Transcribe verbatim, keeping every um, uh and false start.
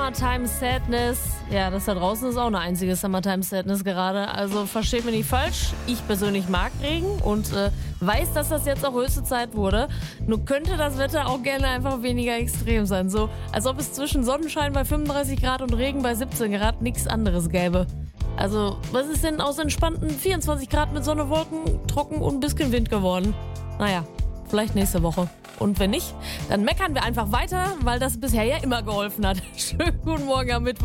Summertime Sadness. Ja, das da draußen ist auch eine einzige Summertime Sadness gerade. Also versteht mich nicht falsch. Ich persönlich mag Regen und äh, weiß, dass das jetzt auch höchste Zeit wurde. Nur könnte das Wetter auch gerne einfach weniger extrem sein. So, als ob es zwischen Sonnenschein bei fünfunddreißig Grad und Regen bei siebzehn Grad nichts anderes gäbe. Also, was ist denn aus entspannten vierundzwanzig Grad mit Sonne, Wolken, trocken und ein bisschen Wind geworden? Naja, vielleicht nächste Woche. Und wenn nicht, dann meckern wir einfach weiter, weil das bisher ja immer geholfen hat. Schönen guten Morgen am Mittwoch.